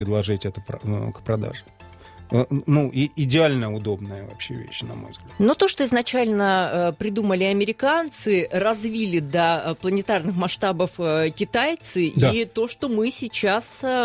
предложить это к продаже. Ну, идеально удобная вообще вещь, на мой взгляд. Но то, что изначально придумали американцы, развили до планетарных масштабов китайцы, да. И то, что мы сейчас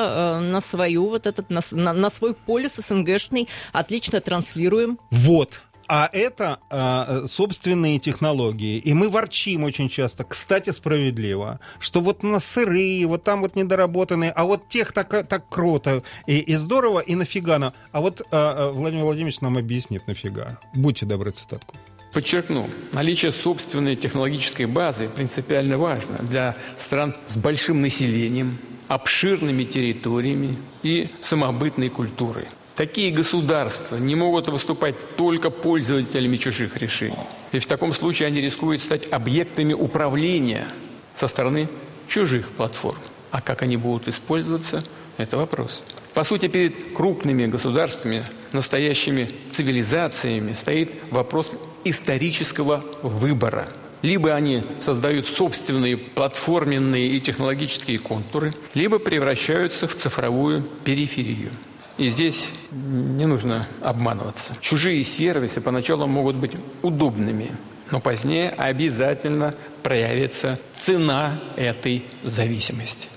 на свою вот этот, на свой полюс СНГшный отлично транслируем. Вот. А это собственные технологии. И мы ворчим очень часто, кстати, справедливо, что вот у нас сырые, вот там вот недоработанные, а вот тех так круто и здорово, и нафига нам. А вот Владимир Владимирович нам объяснит, нафига. Будьте добры, цитатку. Подчеркну, наличие собственной технологической базы принципиально важно для стран с большим населением, обширными территориями и самобытной культурой. Такие государства не могут выступать только пользователями чужих решений. И в таком случае они рискуют стать объектами управления со стороны чужих платформ. А как они будут использоваться – это вопрос. По сути, перед крупными государствами, настоящими цивилизациями, стоит вопрос исторического выбора. Либо они создают собственные платформенные и технологические контуры, либо превращаются в цифровую периферию. И здесь не нужно обманываться. Чужие сервисы поначалу могут быть удобными, но позднее обязательно проявится цена этой зависимости.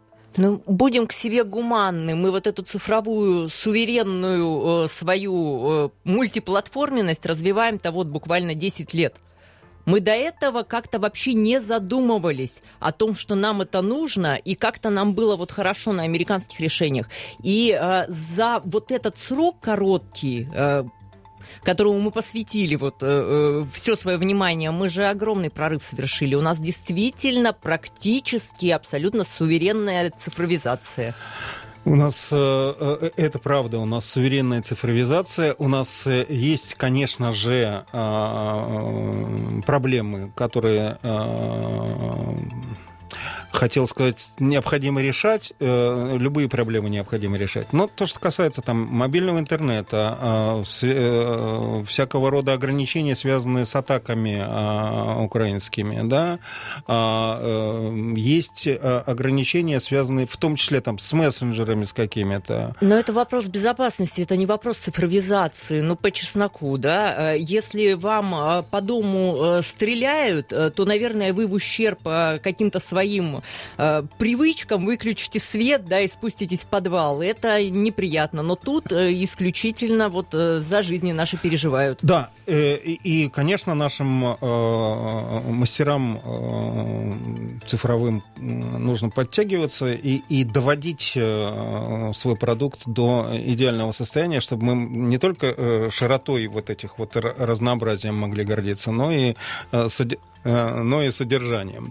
Ну, будем к себе гуманны. Мы вот эту цифровую, суверенную свою мультиплатформенность развиваем-то вот буквально 10 лет. Мы до этого как-то вообще не задумывались о том, что нам это нужно, и как-то нам было вот хорошо на американских решениях. И за вот этот срок короткий, которому мы посвятили вот все свое внимание, мы же огромный прорыв совершили. У нас действительно практически абсолютно суверенная цифровизация. У нас, это правда, у нас суверенная цифровизация, у нас есть, конечно же, проблемы, которые, хотел сказать, необходимо решать, любые проблемы необходимо решать. Но то, что касается там мобильного интернета, всякого рода ограничения, связанные с атаками украинскими, да, есть ограничения, связанные в том числе там с мессенджерами, с какими-то. Но это вопрос безопасности, это не вопрос цифровизации, ну, по чесноку, да. Если вам по дому стреляют, то, наверное, вы в ущерб каким-то своим привычкам выключите свет, да, и спуститесь в подвал. Это неприятно. Но тут исключительно вот за жизни наши переживают. Да, и конечно, нашим мастерам цифровым нужно подтягиваться и доводить свой продукт до идеального состояния, чтобы мы не только широтой вот этих вот разнообразием могли гордиться, но и содержанием.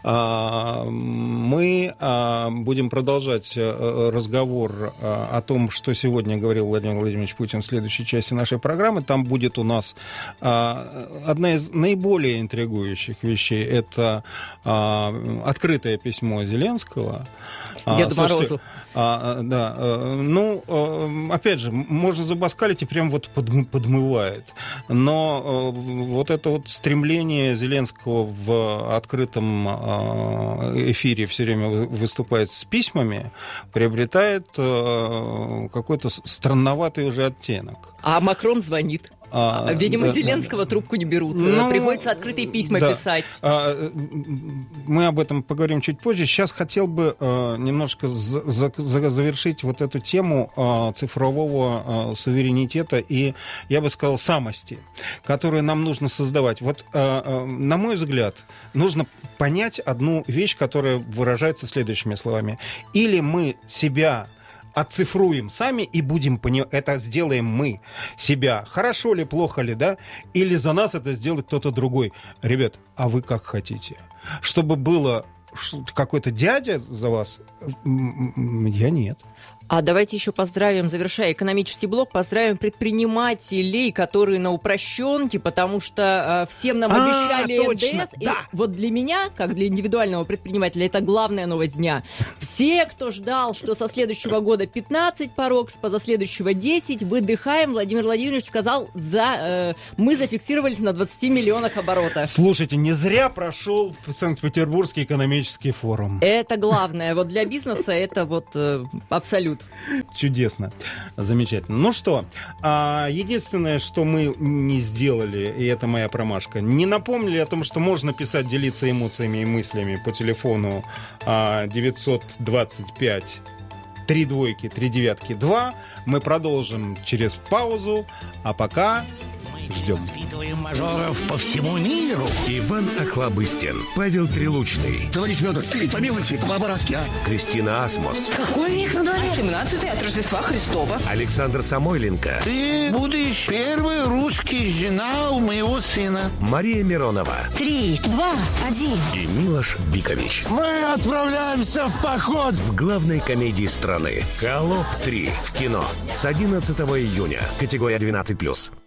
Мы будем продолжать разговор о том, что сегодня говорил Владимир Владимирович Путин в следующей части нашей программы. Там будет у нас одна из наиболее интригующих вещей. Это открытое письмо Зеленского. Деду Морозу. Да, ну, опять же, можно забаскалить и прям вот подмывает. Но вот это вот стремление Зеленского в открытом эфире все время выступать с письмами приобретает какой-то странноватый уже оттенок. А Макрон звонит. Видимо, да, Зеленского трубку не берут. Приходится открытые письма писать. Мы об этом поговорим чуть позже. Сейчас хотел бы немножко завершить вот эту тему цифрового суверенитета и, я бы сказал, самости, которую нам нужно создавать. Вот, на мой взгляд, нужно понять одну вещь, которая выражается следующими словами. Или мы себя оцифруем сами и будем понимать, это сделаем мы себя. Хорошо ли, плохо ли, да? Или за нас это сделает кто-то другой. Ребят, а вы как хотите? Чтобы было какой-то дядя за вас, я нет. А давайте еще поздравим, завершая экономический блок, поздравим предпринимателей, которые на упрощенке, потому что всем нам обещали НДС. Да. И вот для меня, как для индивидуального предпринимателя, это главная новость дня. Все, кто ждал, что со следующего года 15 порог, с позаследующего 10, выдыхаем. Владимир Владимирович сказал, мы зафиксировались на 20 миллионах оборота. Слушайте, не зря прошел Санкт-Петербургский экономический форум. Это главное. Вот для бизнеса это вот абсолют. Чудесно. Замечательно. Ну что, единственное, что мы не сделали, и это моя промашка, не напомнили о том, что можно писать, делиться эмоциями и мыслями по телефону 925 329-2. Мы продолжим через паузу, а пока ждем. Воспитываем мажоров по всему миру. Иван Охлобыстин, Павел Прилучный, Товарищ Федор, помилуйте, по-барански, а? Кристина Асмус, Какой век на дворе? 17-й от Рождества Христова. Александр Самойленко, Ты будешь первый русский жена у моего сына. Мария Миронова 3, 2, 1. и Милош Бикович. Мы отправляемся в поход. В главной комедии страны «Холоп 3» в кино с 11 июня. Категория 12+.